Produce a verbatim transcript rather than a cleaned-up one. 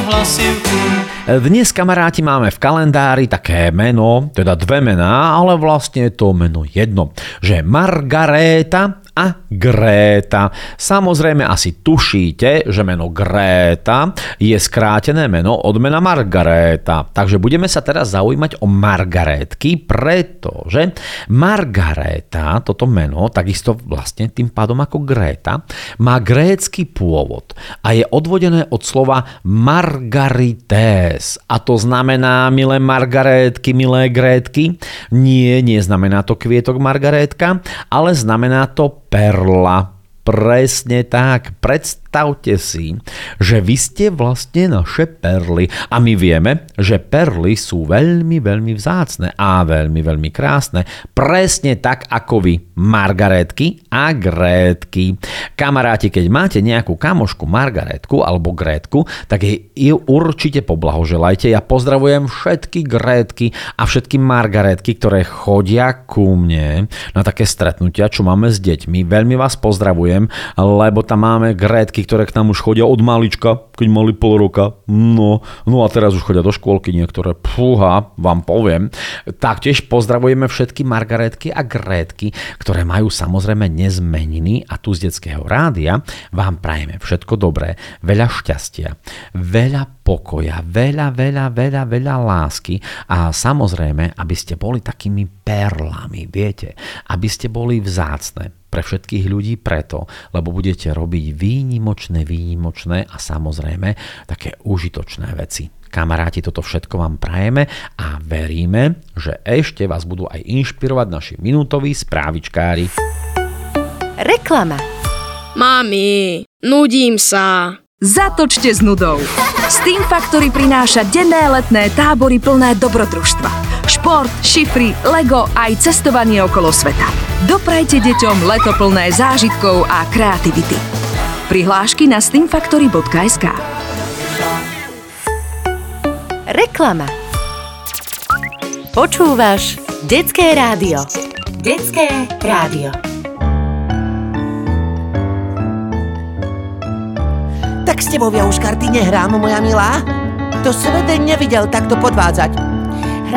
hlasivku. Dnes, kamaráti, máme v kalendári také meno, teda dve mená, ale vlastne je to meno jedno, že Margaréta a Gréta. Samozrejme asi tušíte, že meno Gréta je skrátené meno od mena Margaréta. Takže budeme sa teraz zaujímať o Margarétky, pretože Margaréta, toto meno, takisto vlastne tým pádom ako Gréta, má grécky pôvod a je odvodené od slova Margarités. A to znamená, milé Margarétky, milé Grétky, nie, nie znamená to kvietok Margarétka, ale znamená to perla. Presne tak. Predstavte si, že vy ste vlastne naše perly. A my vieme, že perly sú veľmi, veľmi vzácne a veľmi, veľmi krásne. Presne tak ako vy, Margarétky a Grétky. Kamaráti, keď máte nejakú kamošku Margarétku alebo Grétku, tak jej určite poblahoželajte. Ja pozdravujem všetky Grétky a všetky Margarétky, ktoré chodia ku mne na také stretnutia, čo máme s deťmi. Veľmi vás pozdravujem, lebo tam máme Grétky, ktoré k nám už chodia od malička, keď mali pol roka. No, no a teraz už chodia do škôlky niektoré. Púha, vám poviem. Taktiež pozdravujeme všetky Margarétky a Grétky, ktoré majú samozrejme nezmeniny a tu z detského rádia vám prajeme všetko dobré, veľa šťastia, veľa pokoja, veľa, veľa, veľa, veľa lásky a samozrejme, aby ste boli takými perlami, viete, aby ste boli vzácne pre všetkých ľudí preto, lebo budete robiť výnimočné, výnimočné a samozrejme také užitočné veci. Kamaráti, toto všetko vám prajeme a veríme, že ešte vás budú aj inšpirovať naši minútoví správičkári. Reklama. Mami, nudím sa. Zatočte s nudou. Steam Factory prináša denné letné tábory plné dobrodružstva. Šport, šifry, Lego aj cestovanie okolo sveta. Doprajte deťom leto plné zážitkov a kreativity. Prihlášky na steamfactory bodka es ká. Reklama. Počúvaš Detské rádio. Detské rádio. Tak s tebou ja už karty nehrám, moja milá. To som jeden nevidel takto podvádzať.